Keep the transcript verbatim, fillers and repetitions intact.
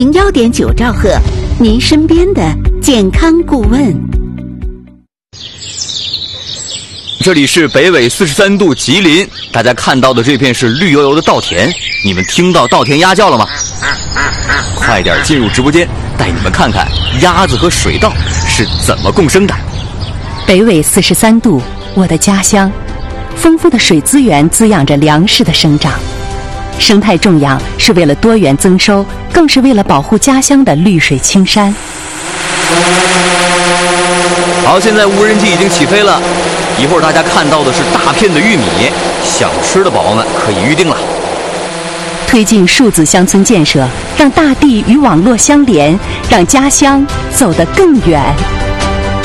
零幺点九兆赫，您身边的健康顾问。 这里是北纬四十三度吉林，大家看到的这片是绿油油的稻田，你们听到稻田鸭叫了吗？快点进入直播间，带你们看看鸭子和水稻是怎么共生的。 北纬四十三度，我的家乡，丰富的水资源滋养着粮食的生长。生态种养是为了多元增收，更是为了保护家乡的绿水青山。 好，现在无人机已经起飞了，一会儿大家看到的是大片的玉米，想吃的宝宝们可以预定了。 推进数字乡村建设，让大地与网络相连，让家乡走得更远。